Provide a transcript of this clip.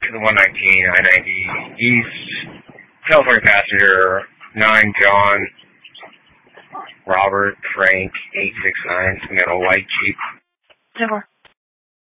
to the 119, I-90 East, California passenger 9 John, Robert, Frank, 869, we got a white Jeep. 10-4.